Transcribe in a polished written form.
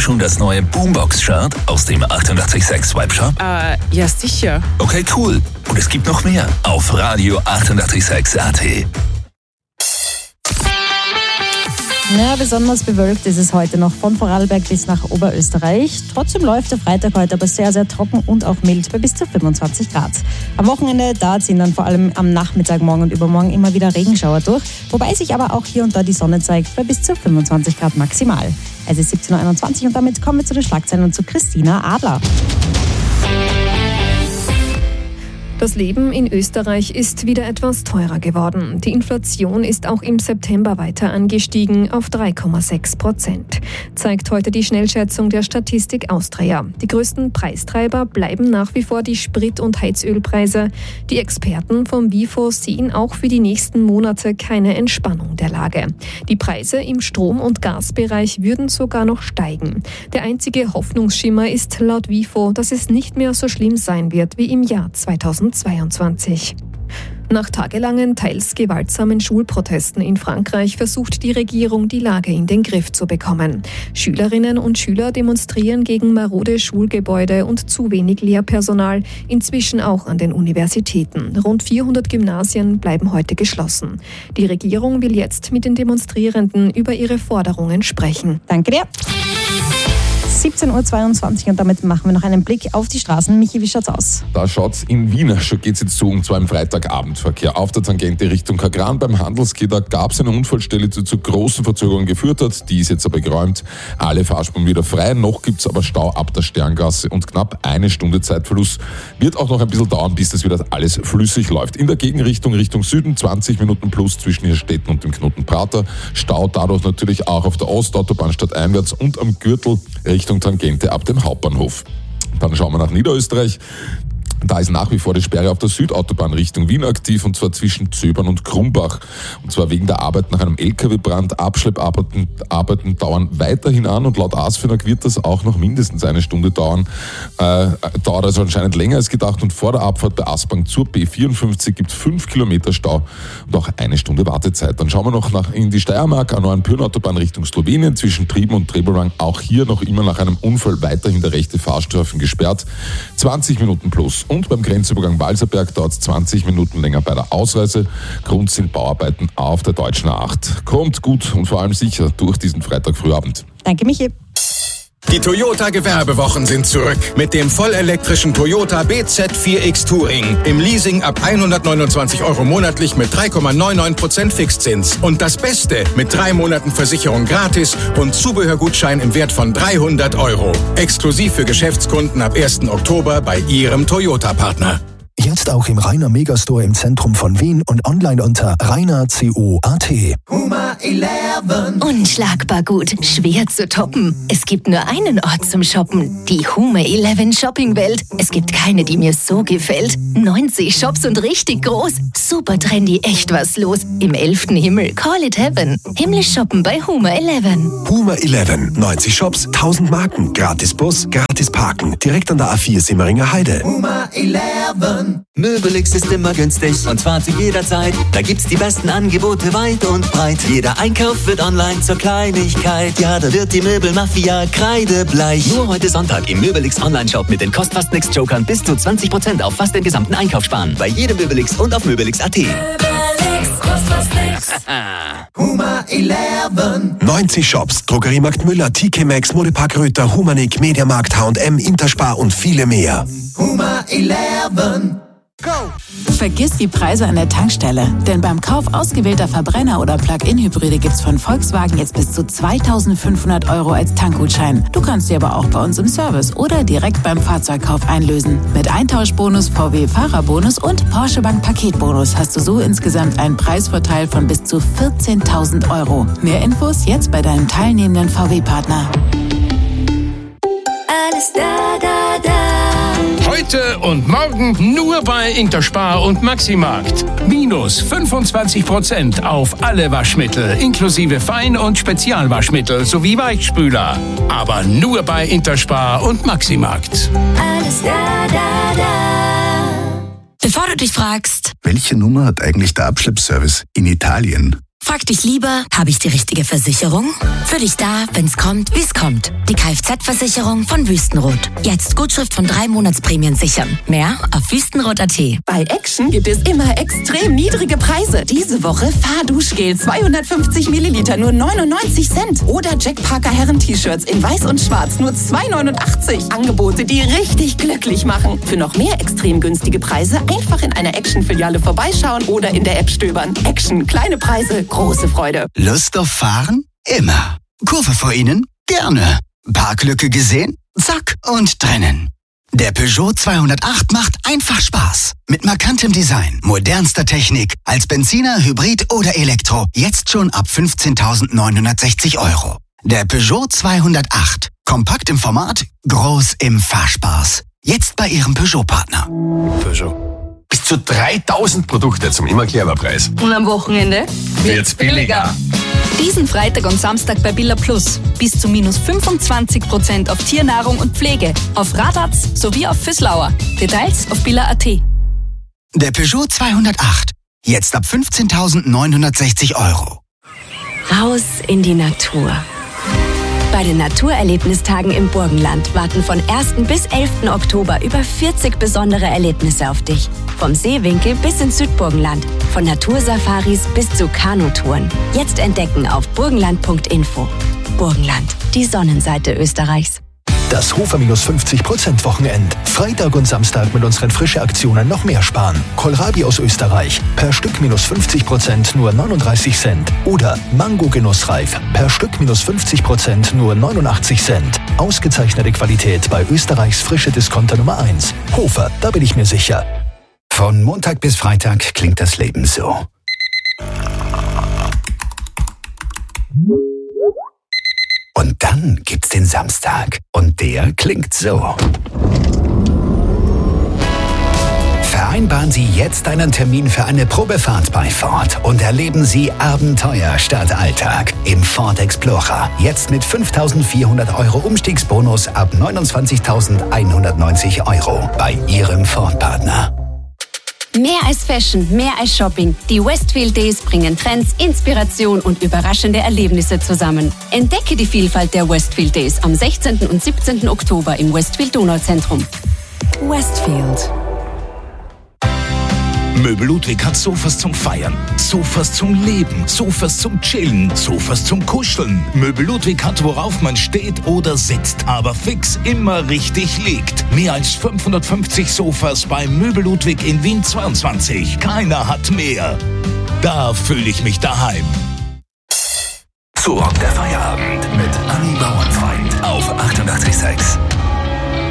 schon das neue Boombox-Shirt aus dem 886 Webshop? Ja, sicher. Okay, cool. Und es gibt noch mehr auf radio886.at. Ja, besonders bewölkt ist es heute noch von Vorarlberg bis nach Oberösterreich. Trotzdem läuft der Freitag heute aber sehr, sehr trocken und auch mild bei bis zu 25 Grad. Am Wochenende, da ziehen dann vor allem am Nachmittag, morgen und übermorgen immer wieder Regenschauer durch, wobei sich aber auch hier und da die Sonne zeigt bei bis zu 25 Grad maximal. Es ist 17.21 Uhr und damit kommen wir zu den Schlagzeilen und zu Christina Adler. Das Leben in Österreich ist wieder etwas teurer geworden. Die Inflation ist auch im September weiter angestiegen auf 3,6%, zeigt heute die Schnellschätzung der Statistik Austria. Die größten Preistreiber bleiben nach wie vor die Sprit- und Heizölpreise. Die Experten vom WIFO sehen auch für die nächsten Monate keine Entspannung der Lage. Die Preise im Strom- und Gasbereich würden sogar noch steigen. Der einzige Hoffnungsschimmer ist laut WIFO, dass es nicht mehr so schlimm sein wird wie im Jahr 2022. Nach tagelangen, teils gewaltsamen Schulprotesten in Frankreich versucht die Regierung, die Lage in den Griff zu bekommen. Schülerinnen und Schüler demonstrieren gegen marode Schulgebäude und zu wenig Lehrpersonal, inzwischen auch an den Universitäten. Rund 400 Gymnasien bleiben heute geschlossen. Die Regierung will jetzt mit den Demonstrierenden über ihre Forderungen sprechen. Danke dir. 17.22 Uhr und damit machen wir noch einen Blick auf die Straßen. Michi, wie schaut's aus? Da schaut's in Wien schon geht's jetzt zu, und zwar im Freitagabendverkehr. Auf der Tangente Richtung Kagran beim Handelsgitter gab es eine Unfallstelle, die zu großen Verzögerungen geführt hat. Die ist jetzt aber geräumt. Alle Fahrspuren wieder frei. Noch gibt's aber Stau ab der Sterngasse und knapp eine Stunde Zeitverlust. Wird auch noch ein bisschen dauern, bis das wieder alles flüssig läuft. In der Gegenrichtung Richtung Süden 20 Minuten plus zwischen Hirstetten und dem Knoten Prater. Stau dadurch natürlich auch auf der Ostautobahn stadteinwärts und am Gürtel Richtung Tangente ab dem Hauptbahnhof. Dann schauen wir nach Niederösterreich. Da ist nach wie vor die Sperre auf der Südautobahn Richtung Wien aktiv, und zwar zwischen Zöbern und Krumbach. Und zwar wegen der Arbeit nach einem LKW-Brand. Abschlepparbeiten dauern weiterhin an, und laut ASFINAG wird das auch noch mindestens eine Stunde dauern. Dauert also anscheinend länger als gedacht, und vor der Abfahrt bei Aspang zur B54 gibt es 5 Kilometer Stau und auch eine Stunde Wartezeit. Dann schauen wir noch in die Steiermark, an der Pyrenautobahn Richtung Slowenien zwischen Trieben und Trebelwang. Auch hier noch immer nach einem Unfall weiterhin der rechte Fahrstreifen gesperrt. 20 Minuten plus. Und beim Grenzübergang Walserberg dauert es 20 Minuten länger bei der Ausreise. Grund sind Bauarbeiten auf der Deutschen A8. Kommt gut und vor allem sicher durch diesen Freitag-Frühabend. Danke, Michi. Die Toyota-Gewerbewochen sind zurück mit dem vollelektrischen Toyota BZ4X Touring. Im Leasing ab 129 € monatlich mit 3,99% Fixzins. Und das Beste, mit 3 Monaten Versicherung gratis und Zubehörgutschein im Wert von 300 €. Exklusiv für Geschäftskunden ab 1. Oktober bei Ihrem Toyota-Partner. Jetzt auch im Rainer Megastore im Zentrum von Wien und online unter rainer.co.at. Huma 11. Unschlagbar gut, schwer zu toppen. Es gibt nur einen Ort zum Shoppen, die Huma 11 Shoppingwelt. Es gibt keine, die mir so gefällt. 90 Shops und richtig groß. Super trendy, echt was los. Im 11. Himmel, call it heaven. Himmlisch shoppen bei Huma 11. Huma 11, 90 Shops, 1000 Marken, gratis Bus, gratis Parken. Direkt an der A4 Simmeringer Heide. Huma 11. Möbelix ist immer günstig und zwar zu jeder Zeit. Da gibt's die besten Angebote weit und breit. Jeder Einkauf wird online zur Kleinigkeit. Ja, da wird die Möbelmafia kreidebleich. Nur heute Sonntag im Möbelix Online-Shop mit den Kost-Fast-Nix-Jokern bis zu 20% auf fast den gesamten Einkauf sparen. Bei jedem Möbelix und auf Möbelix.at. Möbelix, kost fast nix. Huma 11. 90 Shops, Drogeriemarkt Müller, TK Maxx, Modepark Röther, Humanik, Mediamarkt, H&M, Interspar und viele mehr. Huma 11. Vergiss die Preise an der Tankstelle, denn beim Kauf ausgewählter Verbrenner- oder Plug-in-Hybride gibt's von Volkswagen jetzt bis zu 2.500 € als Tankgutschein. Du kannst sie aber auch bei uns im Service oder direkt beim Fahrzeugkauf einlösen. Mit Eintauschbonus, VW-Fahrerbonus und Porsche Bank Paketbonus hast du so insgesamt einen Preisvorteil von bis zu 14.000 €. Mehr Infos jetzt bei deinem teilnehmenden VW-Partner. Alles da, da, da. Heute und morgen nur bei Interspar und Maximarkt. Minus 25% auf alle Waschmittel, inklusive Fein- und Spezialwaschmittel sowie Weichspüler. Aber nur bei Interspar und Maximarkt. Alles da, da, da. Bevor du dich fragst, welche Nummer hat eigentlich der Abschleppservice in Italien? Frag dich lieber, habe ich die richtige Versicherung? Für dich da, wenn's kommt, wie's kommt. Die Kfz-Versicherung von Wüstenrot. Jetzt Gutschrift von 3 Monatsprämien sichern. Mehr auf wüstenrot.at. Bei Action gibt es immer extrem niedrige Preise. Diese Woche Fahrduschgel 250 Milliliter nur 99 Cent. Oder Jack Parker Herren-T-Shirts in weiß und schwarz nur 2,89. Angebote, die richtig glücklich machen. Für noch mehr extrem günstige Preise einfach in einer Action-Filiale vorbeischauen oder in der App stöbern. Action, kleine Preise, große Freude. Lust auf Fahren? Immer. Kurve vor Ihnen? Gerne. Parklücke gesehen? Zack und drinnen. Der Peugeot 208 macht einfach Spaß. Mit markantem Design, modernster Technik, als Benziner, Hybrid oder Elektro. Jetzt schon ab 15.960 €. Der Peugeot 208. Kompakt im Format, groß im Fahrspaß. Jetzt bei Ihrem Peugeot-Partner. Peugeot. Bis zu 3000 Produkte zum immer Preis. Und am Wochenende wird's billiger. Diesen Freitag und Samstag bei Billa Plus. Bis zu minus 25% auf Tiernahrung und Pflege. Auf Radatz sowie auf Füßlauer. Details auf billa.at. Der Peugeot 208. Jetzt ab 15.960 €. Raus in die Natur. Bei den Naturerlebnistagen im Burgenland warten von 1. bis 11. Oktober über 40 besondere Erlebnisse auf dich. Vom Seewinkel bis ins Südburgenland, von Natursafaris bis zu Kanutouren. Jetzt entdecken auf burgenland.info. Burgenland, die Sonnenseite Österreichs. Das Hofer-50% Wochenend. Freitag und Samstag mit unseren frische Aktionen noch mehr sparen. Kohlrabi aus Österreich. Per Stück minus 50% nur 39 Cent. Oder Mango Genussreif. Per Stück minus 50% nur 89 Cent. Ausgezeichnete Qualität bei Österreichs frische Discounter Nummer 1. Hofer, da bin ich mir sicher. Von Montag bis Freitag klingt das Leben so. Und dann gibt's den Samstag. Und der klingt so. Vereinbaren Sie jetzt einen Termin für eine Probefahrt bei Ford und erleben Sie Abenteuer statt Alltag im Ford Explorer. Jetzt mit 5.400 € Umstiegsbonus ab 29.190 € bei Ihrem Ford-Partner. Mehr als Fashion, mehr als Shopping. Die Westfield Days bringen Trends, Inspiration und überraschende Erlebnisse zusammen. Entdecke die Vielfalt der Westfield Days am 16. und 17. Oktober im Westfield Donauzentrum. Westfield. Möbel Ludwig hat Sofas zum Feiern, Sofas zum Leben, Sofas zum Chillen, Sofas zum Kuscheln. Möbel Ludwig hat, worauf man steht oder sitzt, aber fix immer richtig liegt. Mehr als 550 Sofas bei Möbel Ludwig in Wien 22. Keiner hat mehr. Da fühle ich mich daheim. So rockt der Feierabend mit